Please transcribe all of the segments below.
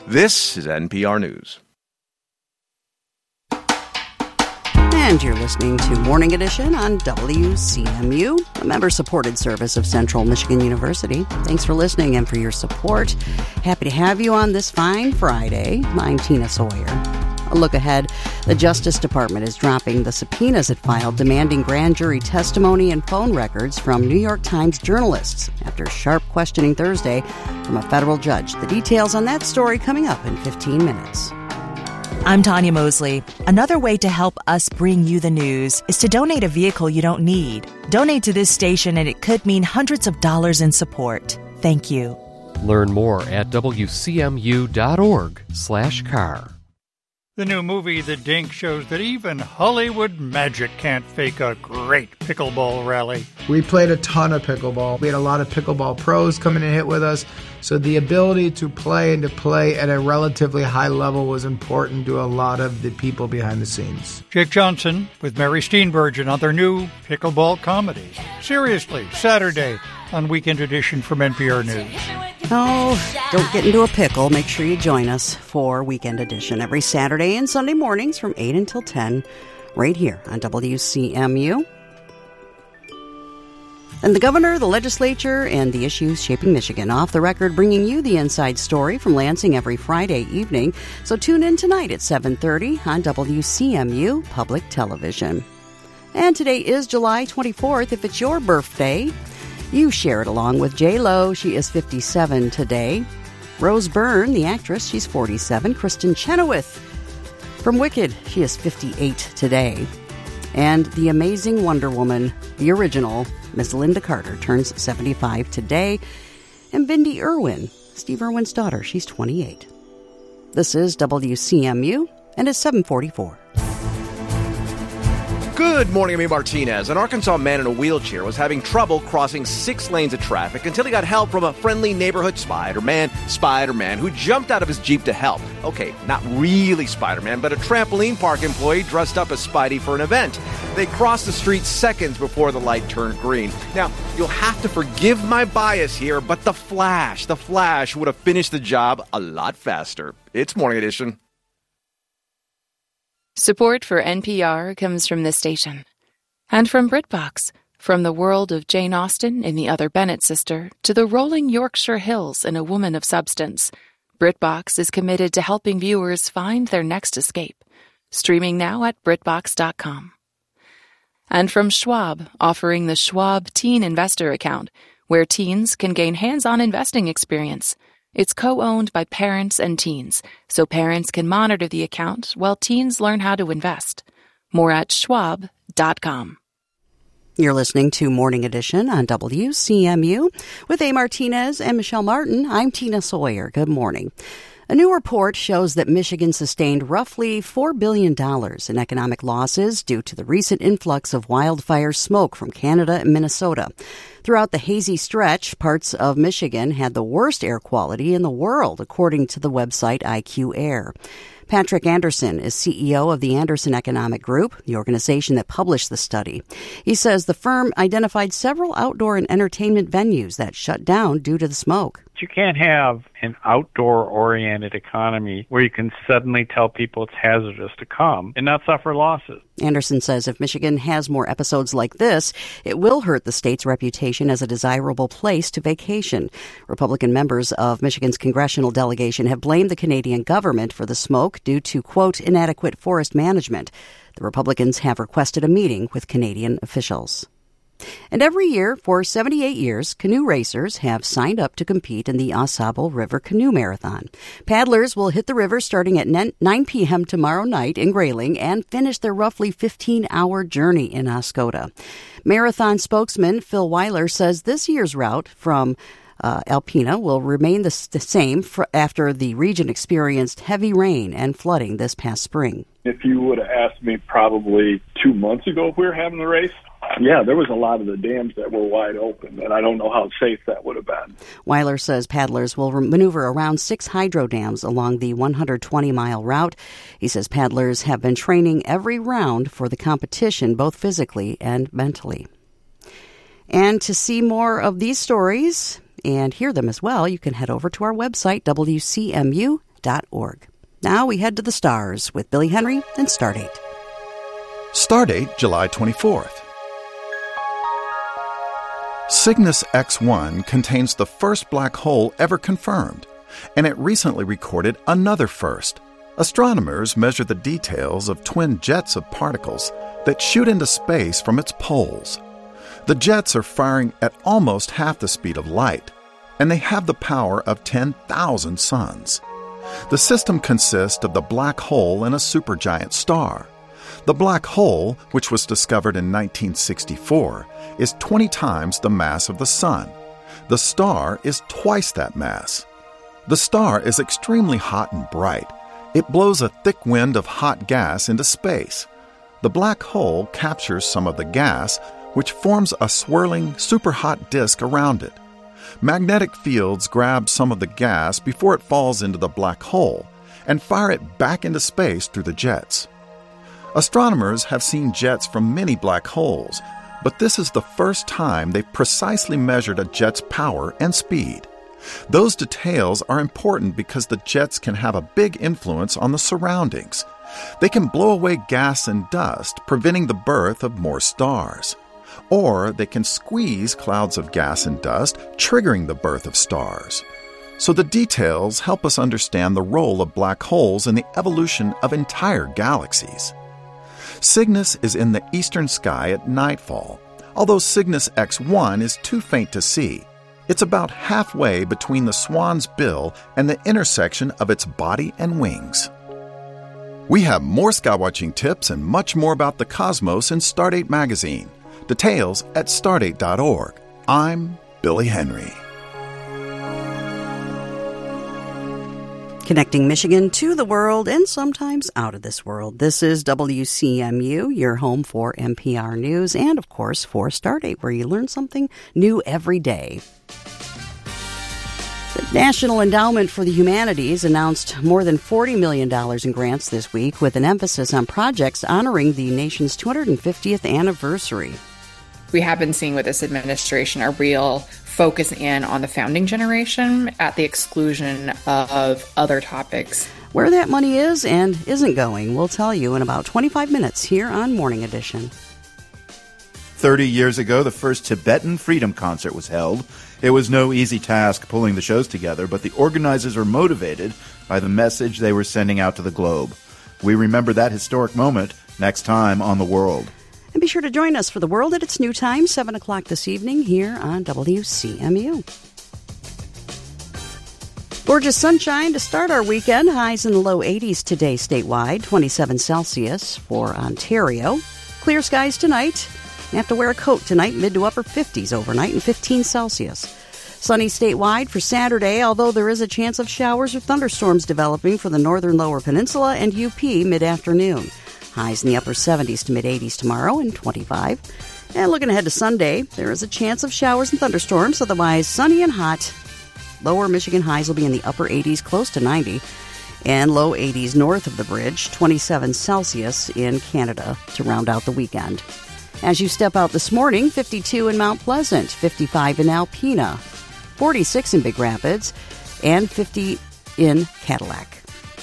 This is NPR News. And you're listening to Morning Edition on WCMU, a member-supported service of Central Michigan University. Thanks for listening and for your support. Happy to have you on this fine Friday. I'm Tina Sawyer. A look ahead, the Justice Department is dropping the subpoenas it filed demanding grand jury testimony and phone records from New York Times journalists after sharp questioning Thursday from a federal judge. The details on that story coming up in 15 minutes. I'm Tanya Mosley. Another way to help us bring you the news is to donate a vehicle you don't need. Donate to this station and it could mean hundreds of dollars in support. Thank you. Learn more at wcmu.org/car. The new movie, The Dink, shows that even Hollywood magic can't fake a great pickleball rally. We played a ton of pickleball. We had a lot of pickleball pros come in and hit with us. So the ability to play and to play at a relatively high level was important to a lot of the people behind the scenes. Jake Johnson with Mary Steenburgen on their new pickleball comedy. Seriously, Saturday on Weekend Edition from NPR News. Oh, don't get into a pickle. Make sure you join us for Weekend Edition every Saturday and Sunday mornings from 8 until 10 right here on WCMU. And the governor, the legislature, and the issues shaping Michigan. Off the record, bringing you the inside story from Lansing every Friday evening. So tune in tonight at 7:30 on WCMU Public Television. And today is July 24th. If it's your birthday, you share it along with J-Lo. She is 57 today. Rose Byrne, the actress, she's 47. Kristen Chenoweth from Wicked, she is 58 today. And the amazing Wonder Woman, the original, Miss Linda Carter, turns 75 today. And Bindi Irwin, Steve Irwin's daughter, she's 28. This is WCMU, and it's 7:44. Good morning, I'm Martinez. An Arkansas man in a wheelchair was having trouble crossing 6 lanes of traffic until he got help from a friendly neighborhood Spider-Man who jumped out of his Jeep to help. Okay, not really Spider-Man, but a trampoline park employee dressed up as Spidey for an event. They crossed the street seconds before the light turned green. Now, you'll have to forgive my bias here, but the Flash would have finished the job a lot faster. It's Morning Edition. Support for NPR comes from this station. And from BritBox, from the world of Jane Austen in The Other Bennett Sister to the rolling Yorkshire Hills in A Woman of Substance, BritBox is committed to helping viewers find their next escape. Streaming now at BritBox.com. And from Schwab, offering the Schwab Teen Investor Account, where teens can gain hands-on investing experience. It's co-owned by parents and teens, so parents can monitor the account while teens learn how to invest. More at schwab.com. You're listening to Morning Edition on WCMU with A. Martinez and Michelle Martin. I'm Tina Sawyer. Good morning. A new report shows that Michigan sustained roughly $4 billion in economic losses due to the recent influx of wildfire smoke from Canada and Minnesota. Throughout the hazy stretch, parts of Michigan had the worst air quality in the world, according to the website IQ Air. Patrick Anderson is CEO of the Anderson Economic Group, the organization that published the study. He says the firm identified several outdoor and entertainment venues that shut down due to the smoke. You can't have an outdoor-oriented economy where you can suddenly tell people it's hazardous to come and not suffer losses. Anderson says if Michigan has more episodes like this, it will hurt the state's reputation as a desirable place to vacation. Republican members of Michigan's congressional delegation have blamed the Canadian government for the smoke due to, quote, inadequate forest management. The Republicans have requested a meeting with Canadian officials. And every year, for 78 years, canoe racers have signed up to compete in the AuSable River Canoe Marathon. Paddlers will hit the river starting at 9 p.m. tomorrow night in Grayling and finish their roughly 15-hour journey in Oscoda. Marathon spokesman Phil Weiler says this year's route from Alpena will remain the same after the region experienced heavy rain and flooding this past spring. If you would have asked me probably 2 months ago if we were having the race, yeah, there was a lot of the dams that were wide open, and I don't know how safe that would have been. Weiler says paddlers will maneuver around 6 hydro dams along the 120-mile route. He says paddlers have been training every round for the competition, both physically and mentally. And to see more of these stories and hear them as well, you can head over to our website, WCMU.org. stardate.org. Now we head to the stars with Billy Henry and Stardate. Stardate, July 24th. Cygnus X1 contains the first black hole ever confirmed, and it recently recorded another first. Astronomers measure the details of twin jets of particles that shoot into space from its poles. The jets are firing at almost half the speed of light, and they have the power of 10,000 suns. The system consists of the black hole and a supergiant star. The black hole, which was discovered in 1964, is 20 times the mass of the Sun. The star is twice that mass. The star is extremely hot and bright. It blows a thick wind of hot gas into space. The black hole captures some of the gas, which forms a swirling, superhot disk around it. Magnetic fields grab some of the gas before it falls into the black hole and fire it back into space through the jets. Astronomers have seen jets from many black holes, but this is the first time they've precisely measured a jet's power and speed. Those details are important because the jets can have a big influence on the surroundings. They can blow away gas and dust, preventing the birth of more stars. Or they can squeeze clouds of gas and dust, triggering the birth of stars. So the details help us understand the role of black holes in the evolution of entire galaxies. Cygnus is in the eastern sky at nightfall. Although Cygnus X1 is too faint to see, it's about halfway between the swan's bill and the intersection of its body and wings. We have more skywatching tips and much more about the cosmos in Stardate magazine. Details at stardate.org. I'm Billy Henry. Connecting Michigan to the world and sometimes out of this world. This is WCMU, your home for NPR News and, of course, for Stardate, where you learn something new every day. The National Endowment for the Humanities announced more than $40 million in grants this week, with an emphasis on projects honoring the nation's 250th anniversary. We have been seeing with this administration a real focus in on the founding generation at the exclusion of other topics. Where that money is and isn't going, we'll tell you in about 25 minutes here on Morning Edition. 30 years ago, the first Tibetan Freedom Concert was held. It was no easy task pulling the shows together, but the organizers were motivated by the message they were sending out to the globe. We remember that historic moment next time on The World. And be sure to join us for The World at its new time, 7 o'clock this evening here on WCMU. Gorgeous sunshine to start our weekend. Highs in the low 80s today statewide, 27 Celsius for Ontario. Clear skies tonight. You have to wear a coat tonight, mid to upper 50s overnight and 15 Celsius. Sunny statewide for Saturday, although there is a chance of showers or thunderstorms developing for the northern lower peninsula and UP mid-afternoon. Highs in the upper 70s to mid-80s tomorrow and 25. And looking ahead to Sunday, there is a chance of showers and thunderstorms, otherwise sunny and hot. Lower Michigan highs will be in the upper 80s, close to 90, and low 80s north of the bridge, 27 Celsius in Canada to round out the weekend. As you step out this morning, 52 in Mount Pleasant, 55 in Alpena, 46 in Big Rapids, and 50 in Cadillac.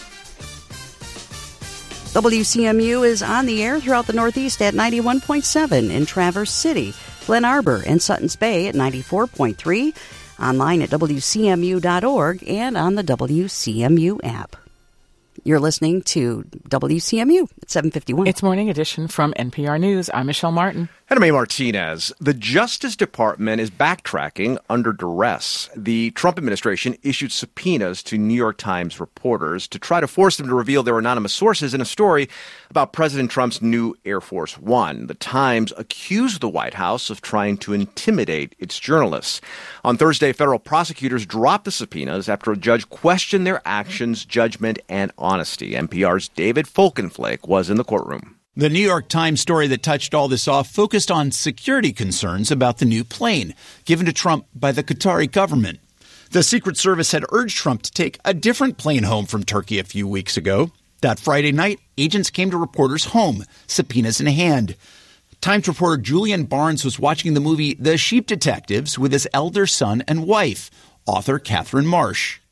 WCMU is on the air throughout the Northeast at 91.7 in Traverse City, Glen Arbor, and Suttons Bay at 94.3, online at WCMU.org and on the WCMU app. You're listening to WCMU at 7:51. It's Morning Edition from NPR News. I'm Michelle Martin. And I'm A. Martinez. The Justice Department is backtracking under duress. The Trump administration issued subpoenas to New York Times reporters to try to force them to reveal their anonymous sources in a story about President Trump's new Air Force One. The Times accused the White House of trying to intimidate its journalists. On Thursday, federal prosecutors dropped the subpoenas after a judge questioned their actions, judgment, and honesty. NPR's David Folkenflake was in the courtroom. The New York Times story that touched all this off focused on security concerns about the new plane given to Trump by the Qatari government. The Secret Service had urged Trump to take a different plane home from Turkey a few weeks ago. That Friday night, agents came to reporters' home, subpoenas in hand. Times reporter Julian Barnes was watching the movie The Sheep Detectives with his elder son and wife, author Catherine Marsh.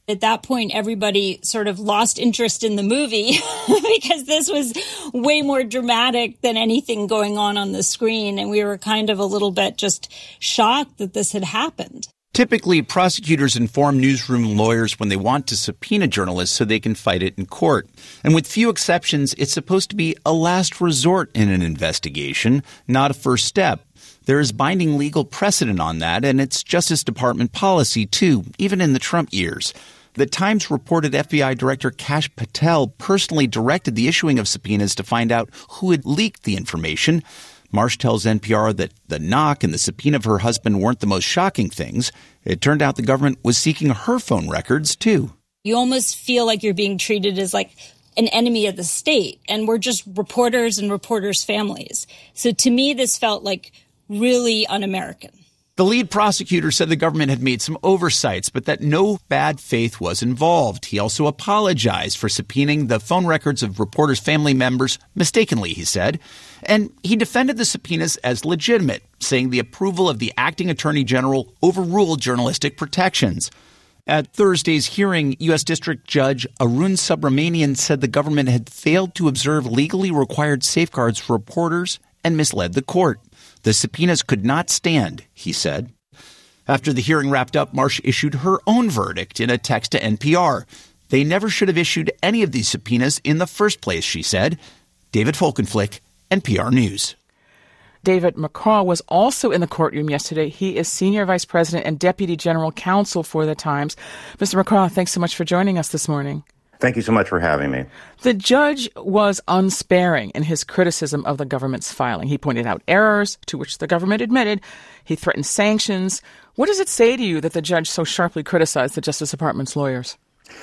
At that point, everybody sort of lost interest in the movie because this was way more dramatic than anything going on the screen. And we were kind of a little bit just shocked that this had happened. Typically, prosecutors inform newsroom lawyers when they want to subpoena journalists so they can fight it in court. And with few exceptions, it's supposed to be a last resort in an investigation, not a first step. There is binding legal precedent on that, and it's Justice Department policy, too, even in the Trump years. The Times reported FBI Director Kash Patel personally directed the issuing of subpoenas to find out who had leaked the information. Marsh tells NPR that the knock and the subpoena of her husband weren't the most shocking things. It turned out the government was seeking her phone records, too. You almost feel like you're being treated as like an enemy of the state, and we're just reporters and reporters' families. So to me, this felt like really un-American. The lead prosecutor said the government had made some oversights, but that no bad faith was involved. He also apologized for subpoenaing the phone records of reporters' family members mistakenly, he said. And he defended the subpoenas as legitimate, saying the approval of the acting attorney general overruled journalistic protections. At Thursday's hearing, U.S. District Judge Arun Subramanian said the government had failed to observe legally required safeguards for reporters and misled the court. The subpoenas could not stand, he said. After the hearing wrapped up, Marsh issued her own verdict in a text to NPR. They never should have issued any of these subpoenas in the first place, she said. David Folkenflik, NPR News. David McCraw was also in the courtroom yesterday. He is Senior Vice President and Deputy General Counsel for the Times. Mr. McCraw, thanks so much for joining us this morning. Thank you so much for having me. The judge was unsparing in his criticism of the government's filing. He pointed out errors, to which the government admitted. He threatened sanctions. What does it say to you that the judge so sharply criticized the Justice Department's lawyers?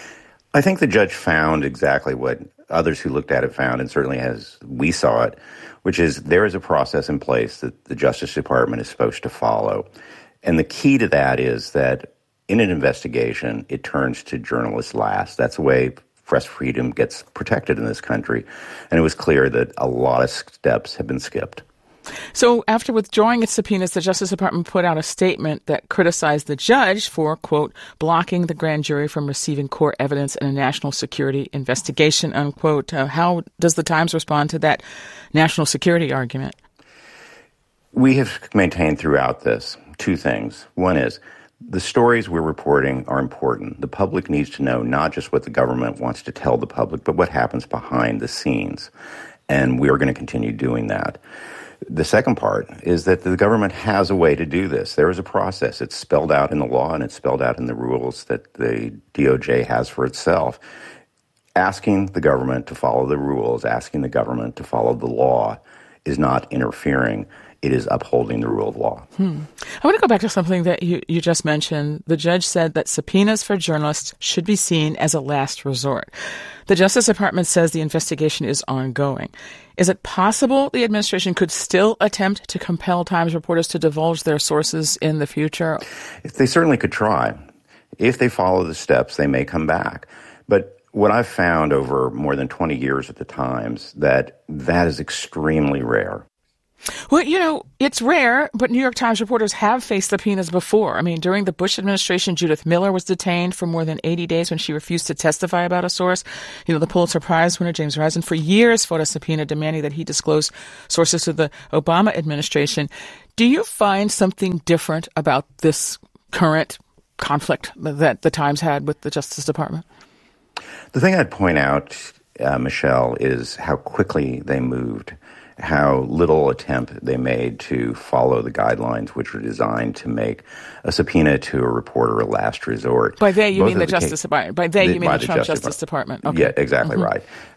I think the judge found exactly what others who looked at it found, and certainly as we saw it, which is there is a process in place that the Justice Department is supposed to follow. And the key to that is that in an investigation, it turns to journalists last. That's the way press freedom gets protected in this country. And it was clear that a lot of steps have been skipped. So after withdrawing its subpoenas, the Justice Department put out a statement that criticized the judge for, quote, blocking the grand jury from receiving core evidence in a national security investigation, unquote. How does the Times respond to that national security argument? We have maintained throughout this two things. One is the stories we're reporting are important. The public needs to know not just what the government wants to tell the public, but what happens behind the scenes. And we are going to continue doing that. The second part is that the government has a way to do this. There is a process. It's spelled out in the law and it's spelled out in the rules that the DOJ has for itself. Asking the government to follow the rules, asking the government to follow the law is not interfering. It is upholding the rule of law. I want to go back to something that you just mentioned. The judge said that subpoenas for journalists should be seen as a last resort. The Justice Department says the investigation is ongoing. Is it possible the administration could still attempt to compel Times reporters to divulge their sources in the future? They certainly could try. If they follow the steps, they may come back. But what I've found over more than 20 years at the Times, that is extremely rare. Well, it's rare, but New York Times reporters have faced subpoenas before. I mean, during the Bush administration, Judith Miller was detained for more than 80 days when she refused to testify about a source. The Pulitzer Prize winner, James Risen, for years fought a subpoena demanding that he disclose sources to the Obama administration. Do you find something different about this current conflict that the Times had with the Justice Department? The thing I'd point out, Michelle, is how quickly they moved. How little attempt they made to follow the guidelines which were designed to make a subpoena to a reporter a last resort. By they, you mean the Justice Department. By they, you mean the Trump Justice Department. Okay. Yeah, exactly right.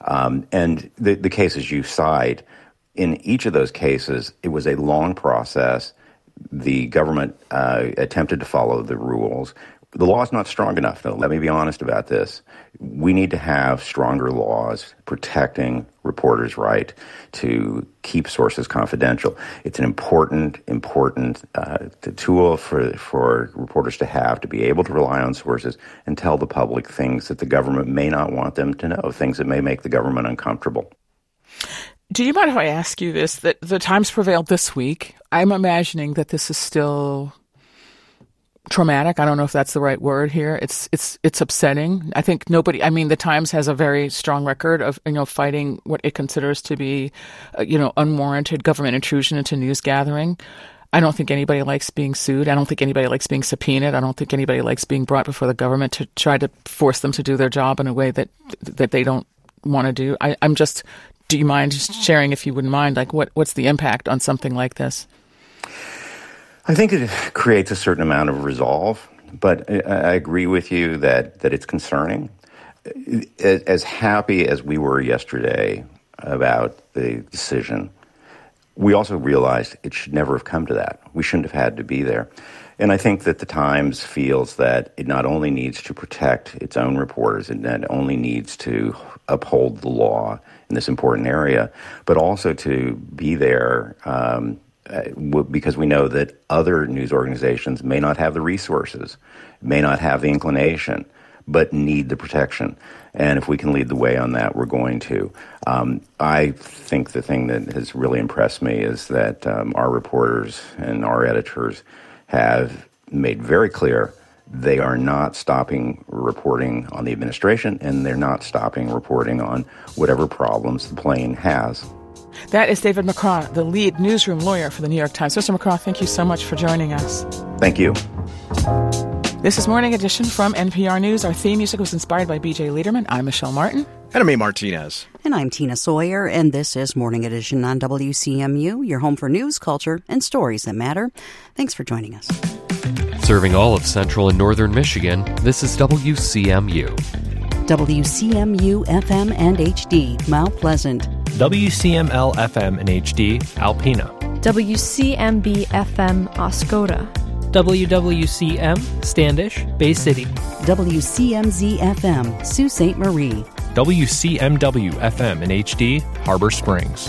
And the cases you cite, in each of those cases, it was a long process. The government attempted to follow the rules. The law is not strong enough, though. Let me be honest about this. We need to have stronger laws protecting reporters' right to keep sources confidential. It's an important tool for reporters to have, to be able to rely on sources and tell the public things that the government may not want them to know, things that may make the government uncomfortable. Do you mind if I ask you this, that the Times prevailed this week? I'm imagining that this is still traumatic. I don't know if that's the right word here. It's upsetting. I think the Times has a very strong record of, fighting what it considers to be, unwarranted government intrusion into news gathering. I don't think anybody likes being sued. I don't think anybody likes being subpoenaed. I don't think anybody likes being brought before the government to try to force them to do their job in a way that they don't want to do. Do you mind just sharing, if you wouldn't mind, what's the impact on something like this? I think it creates a certain amount of resolve, but I agree with you that it's concerning. As happy as we were yesterday about the decision, we also realized it should never have come to that. We shouldn't have had to be there. And I think that the Times feels that it not only needs to protect its own reporters, and not only needs to uphold the law in this important area, but also to be there because we know that other news organizations may not have the resources, may not have the inclination, but need the protection. And if we can lead the way on that, we're going to. I think the thing that has really impressed me is that our reporters and our editors have made very clear they are not stopping reporting on the administration, and they're not stopping reporting on whatever problems the plane has. That is David McCraw, the lead newsroom lawyer for the New York Times. Mr. McCraw, thank you so much for joining us. Thank you. This is Morning Edition from NPR News. Our theme music was inspired by B.J. Liederman. I'm Michelle Martin. And I'm A. Martinez. And I'm Tina Sawyer, and this is Morning Edition on WCMU, your home for news, culture, and stories that matter. Thanks for joining us. Serving all of central and northern Michigan, this is WCMU. WCMU FM and HD, Mount Pleasant. WCML FM and HD, Alpena. WCMB FM, Oscoda. WWCM, Standish, Bay City. WCMZ FM, Sault Ste. Marie. WCMW FM and HD, Harbor Springs.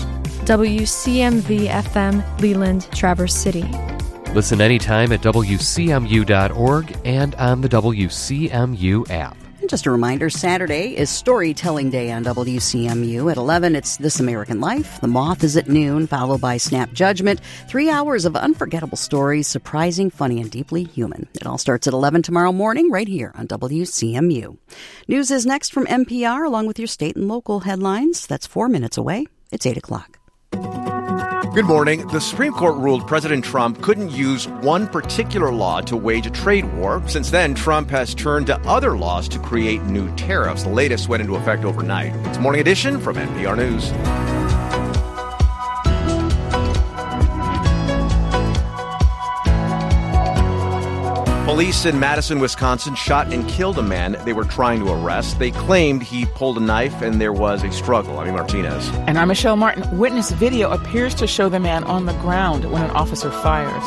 WCMV FM, Leland, Traverse City. Listen anytime at WCMU.org and on the WCMU app. Just a reminder, Saturday is Storytelling Day on WCMU. At 11, it's This American Life. The Moth is at noon, followed by Snap Judgment. 3 hours of unforgettable stories, surprising, funny, and deeply human. It all starts at 11 tomorrow morning right here on WCMU. News is next from NPR, along with your state and local headlines. That's 4 minutes away. It's 8 o'clock. Good morning. The Supreme Court ruled President Trump couldn't use one particular law to wage a trade war. Since then, Trump has turned to other laws to create new tariffs. The latest went into effect overnight. It's Morning Edition from NPR News. Police in Madison, Wisconsin shot and killed a man they were trying to arrest. They claimed he pulled a knife and there was a struggle. I'm Martinez. And I'm Michelle Martin. Witness video appears to show the man on the ground when an officer fires.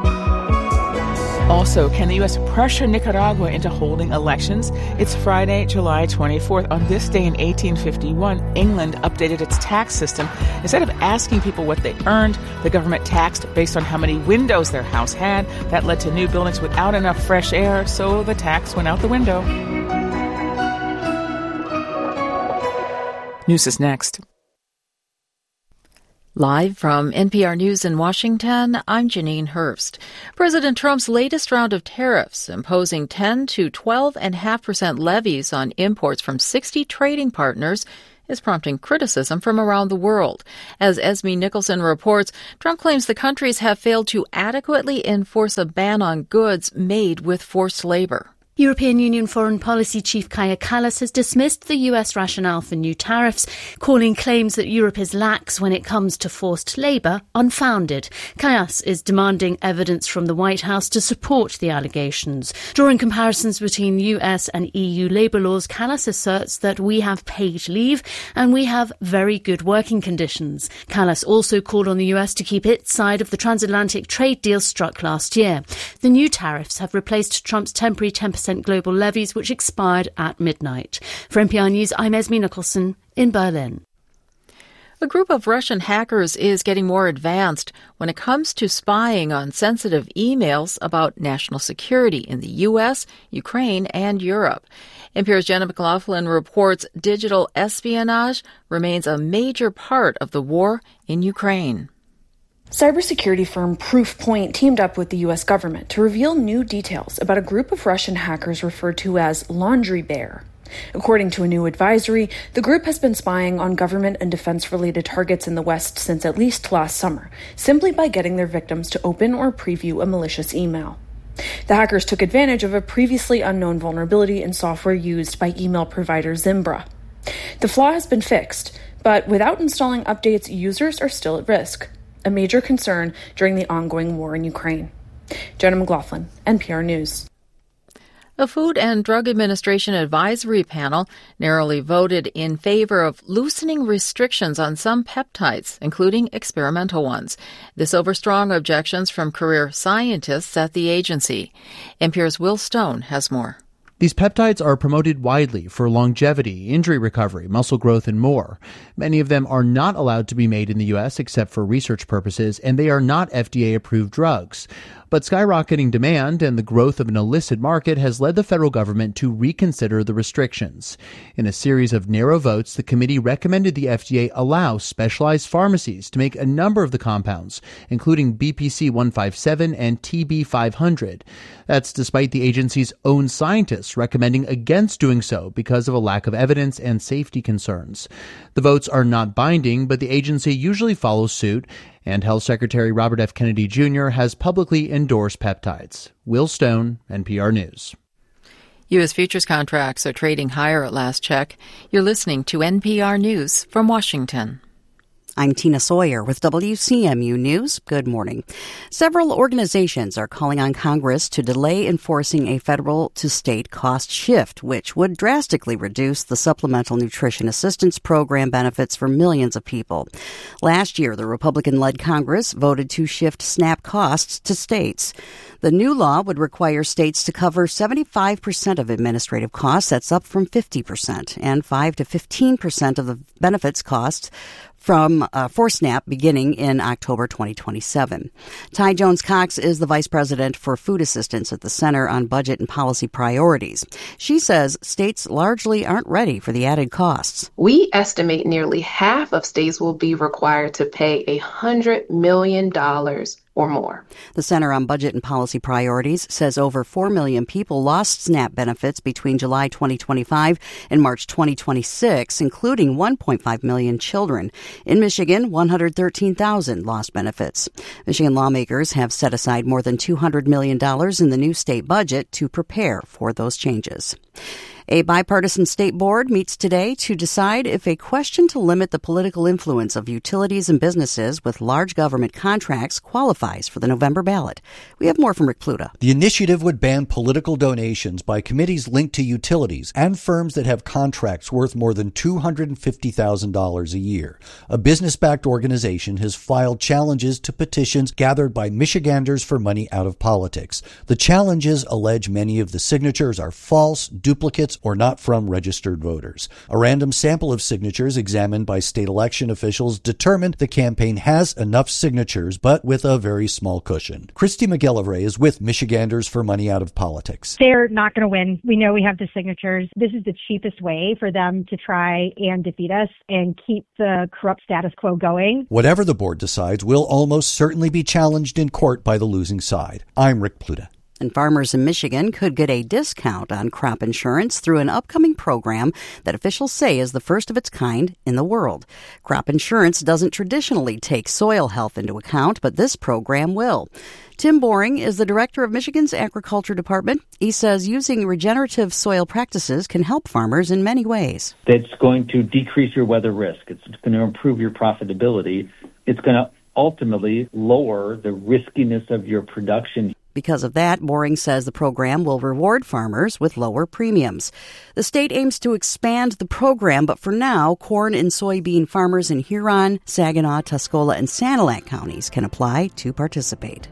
Also, can the U.S. pressure Nicaragua into holding elections? It's Friday, July 24th. On this day in 1851, England updated its tax system. Instead of asking people what they earned, the government taxed based on how many windows their house had. That led to new buildings without enough fresh air, so the tax went out the window. News is next. Live from NPR News in Washington, I'm Janine Hurst. President Trump's latest round of tariffs, imposing 10 to 12.5% levies on imports from 60 trading partners, is prompting criticism from around the world. As Esme Nicholson reports, Trump claims the countries have failed to adequately enforce a ban on goods made with forced labor. European Union Foreign Policy Chief Kaja Kallas has dismissed the US rationale for new tariffs, calling claims that Europe is lax when it comes to forced labour unfounded. Kallas is demanding evidence from the White House to support the allegations. Drawing comparisons between US and EU labour laws, Kallas asserts that we have paid leave and we have very good working conditions. Kallas also called on the US to keep its side of the transatlantic trade deal struck last year. The new tariffs have replaced Trump's temporary 10% global levies, which expired at midnight. For NPR News, I'm Esme Nicholson in Berlin. A group of Russian hackers is getting more advanced when it comes to spying on sensitive emails about national security in the U.S., Ukraine, and Europe. NPR's Jenna McLaughlin reports digital espionage remains a major part of the war in Ukraine. Cybersecurity firm Proofpoint teamed up with the U.S. government to reveal new details about a group of Russian hackers referred to as Laundry Bear. According to a new advisory, the group has been spying on government and defense-related targets in the West since at least last summer, simply by getting their victims to open or preview a malicious email. The hackers took advantage of a previously unknown vulnerability in software used by email provider Zimbra. The flaw has been fixed, but without installing updates, users are still at risk, a major concern during the ongoing war in Ukraine. Jenna McLaughlin, NPR News. A Food and Drug Administration advisory panel narrowly voted in favor of loosening restrictions on some peptides, including experimental ones. This over strong objections from career scientists at the agency. NPR's Will Stone has more. These peptides are promoted widely for longevity, injury recovery, muscle growth, and more. Many of them are not allowed to be made in the U.S. except for research purposes, and they are not FDA-approved drugs. But skyrocketing demand and the growth of an illicit market has led the federal government to reconsider the restrictions. In a series of narrow votes, the committee recommended the FDA allow specialized pharmacies to make a number of the compounds, including BPC 157 and TB 500. That's despite the agency's own scientists recommending against doing so because of a lack of evidence and safety concerns. The votes are not binding, but the agency usually follows suit, and Health Secretary Robert F. Kennedy Jr. has publicly endorsed peptides. Will Stone, NPR News. U.S. futures contracts are trading higher at last check. You're listening to NPR News from Washington. I'm Tina Sawyer with WCMU News. Good morning. Several organizations are calling on Congress to delay enforcing a federal to state cost shift, which would drastically reduce the Supplemental Nutrition Assistance Program benefits for millions of people. Last year, the Republican-led Congress voted to shift SNAP costs to states. The new law would require states to cover 75% of administrative costs. That's up from 50%, and 5 to 15% of the benefits costs for SNAP beginning in October 2027. Ty Jones-Cox is the Vice President for Food Assistance at the Center on Budget and Policy Priorities. She says states largely aren't ready for the added costs. We estimate nearly half of states will be required to pay $100 million or more. The Center on Budget and Policy Priorities says over 4 million people lost SNAP benefits between July 2025 and March 2026, including 1.5 million children. In Michigan, 113,000 lost benefits. Michigan lawmakers have set aside more than $200 million in the new state budget to prepare for those changes. A bipartisan state board meets today to decide if a question to limit the political influence of utilities and businesses with large government contracts qualifies for the November ballot. We have more from Rick Pluta. The initiative would ban political donations by committees linked to utilities and firms that have contracts worth more than $250,000 a year. A business-backed organization has filed challenges to petitions gathered by Michiganders for Money Out of Politics. The challenges allege many of the signatures are false, duplicates, or not from registered voters. A random sample of signatures examined by state election officials determined the campaign has enough signatures, but with a very small cushion. Christy McGillivray is with Michiganders for Money Out of Politics. They're not going to win. We know we have the signatures. This is the cheapest way for them to try and defeat us and keep the corrupt status quo going. Whatever the board decides will almost certainly be challenged in court by the losing side. I'm Rick Pluta. And farmers in Michigan could get a discount on crop insurance through an upcoming program that officials say is the first of its kind in the world. Crop insurance doesn't traditionally take soil health into account, but this program will. Tim Boring is the director of Michigan's Agriculture Department. He says using regenerative soil practices can help farmers in many ways. It's going to decrease your weather risk. It's going to improve your profitability. It's going to ultimately lower the riskiness of your production. Because of that, Boring says the program will reward farmers with lower premiums. The state aims to expand the program, but for now, corn and soybean farmers in Huron, Saginaw, Tuscola, and Sanilac counties can apply to participate.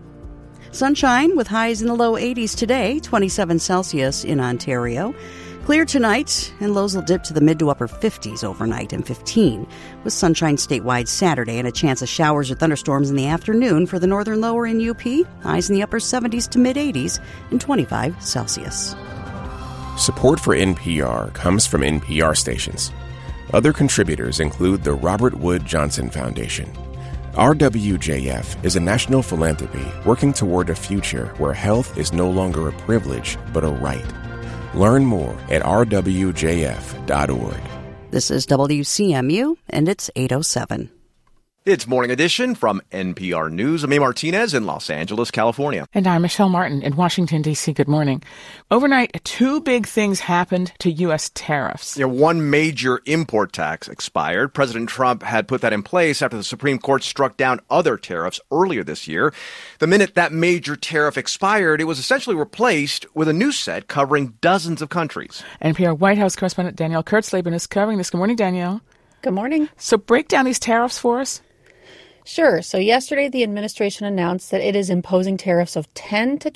Sunshine with highs in the low 80s today, 27 Celsius in Ontario. Clear tonight, and lows will dip to the mid to upper 50s overnight and 15, with sunshine statewide Saturday and a chance of showers or thunderstorms in the afternoon for the northern lower and UP. Highs in the upper 70s to mid 80s and 25 Celsius. Support for NPR comes from NPR stations. Other contributors include the Robert Wood Johnson Foundation, RWJF is a national philanthropy working toward a future where health is no longer a privilege, but a right. Learn more at rwjf.org. This is WCMU, and it's 8:07. It's Morning Edition from NPR News. I'm A. Martinez in Los Angeles, California. And I'm Michelle Martin in Washington, D.C. Good morning. Overnight, two big things happened to U.S. tariffs. One major import tax expired. President Trump had put that in place after the Supreme Court struck down other tariffs earlier this year. The minute that major tariff expired, it was essentially replaced with a new set covering dozens of countries. NPR White House correspondent Danielle Kurtzleben is covering this. Good morning, Danielle. Good morning. So break down these tariffs for us. Sure. So yesterday, the administration announced that it is imposing tariffs of 10 to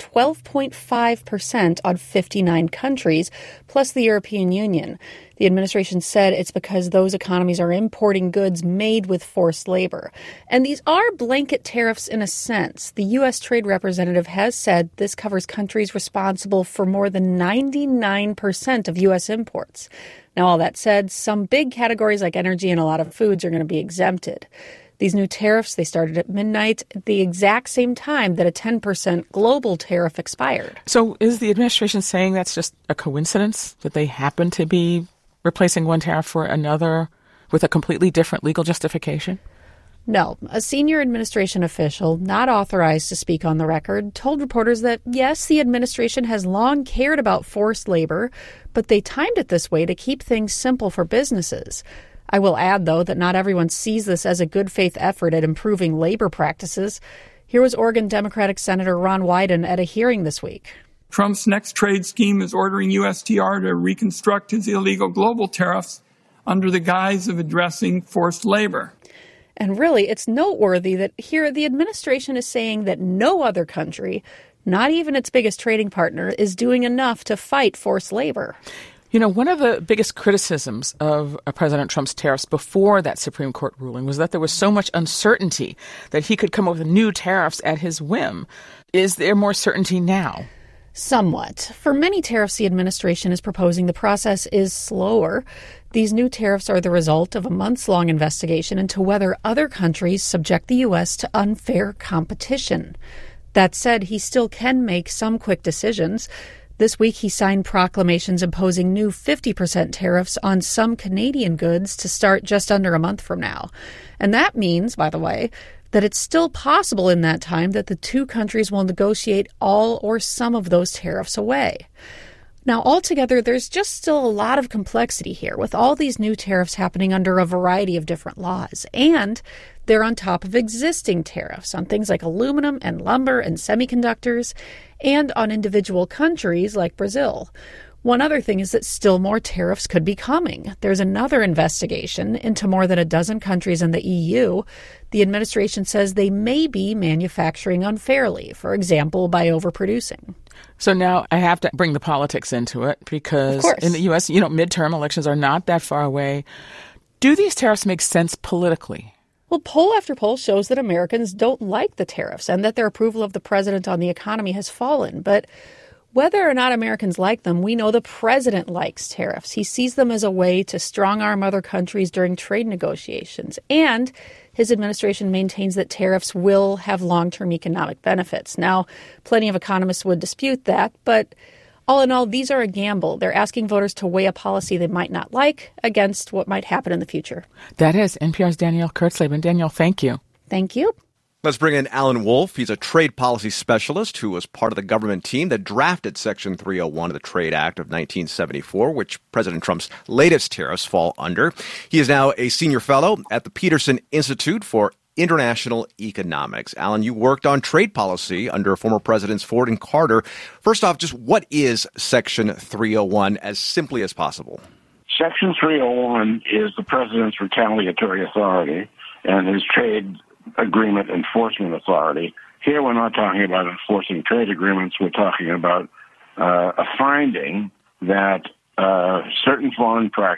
12.5% on 59 countries, plus the European Union. The administration said it's because those economies are importing goods made with forced labor. And these are blanket tariffs in a sense. The U.S. Trade Representative has said this covers countries responsible for more than 99% of U.S. imports. Now, all that said, some big categories like energy and a lot of foods are going to be exempted. These new tariffs, they started at midnight at the exact same time that a 10% global tariff expired. So is the administration saying that's just a coincidence, that they happen to be replacing one tariff for another with a completely different legal justification? No. A senior administration official, not authorized to speak on the record, told reporters that, yes, the administration has long cared about forced labor, but they timed it this way to keep things simple for businesses. I will add, though, that not everyone sees this as a good faith effort at improving labor practices. Here was Oregon Democratic Senator Ron Wyden at a hearing this week. Trump's next trade scheme is ordering USTR to reconstruct his illegal global tariffs under the guise of addressing forced labor. And really, it's noteworthy that here the administration is saying that no other country, not even its biggest trading partner, is doing enough to fight forced labor. You know, one of the biggest criticisms of President Trump's tariffs before that Supreme Court ruling was that there was so much uncertainty that he could come up with new tariffs at his whim. Is there more certainty now? Somewhat. For many tariffs the administration is proposing, the process is slower. These new tariffs are the result of a months-long investigation into whether other countries subject the U.S. to unfair competition. That said, he still can make some quick decisions. This week, he signed proclamations imposing new 50% tariffs on some Canadian goods to start just under a month from now. And that means, by the way, that it's still possible in that time that the two countries will negotiate all or some of those tariffs away. Now, altogether, there's just still a lot of complexity here, with all these new tariffs happening under a variety of different laws. And they're on top of existing tariffs on things like aluminum and lumber and semiconductors, and on individual countries like Brazil. One other thing is that still more tariffs could be coming. There's another investigation into more than a dozen countries in the EU. The administration says they may be manufacturing unfairly, for example, by overproducing. So now I have to bring the politics into it because in the U.S., midterm elections are not that far away. Do these tariffs make sense politically? Well, poll after poll shows that Americans don't like the tariffs and that their approval of the president on the economy has fallen. But whether or not Americans like them, we know the president likes tariffs. He sees them as a way to strong-arm other countries during trade negotiations. And his administration maintains that tariffs will have long-term economic benefits. Now, plenty of economists would dispute that, but all in all, these are a gamble. They're asking voters to weigh a policy they might not like against what might happen in the future. That is NPR's Danielle Kurtzleben. Danielle, thank you. Thank you. Let's bring in Alan Wolf. He's a trade policy specialist who was part of the government team that drafted Section 301 of the Trade Act of 1974, which President Trump's latest tariffs fall under. He is now a senior fellow at the Peterson Institute for International Economics. Alan, you worked on trade policy under former Presidents Ford and Carter. First off, just what is Section 301 as simply as possible? Section 301 is the president's retaliatory authority and his trade agreement enforcement authority. Here we're not talking about enforcing trade agreements. We're talking about a finding that certain foreign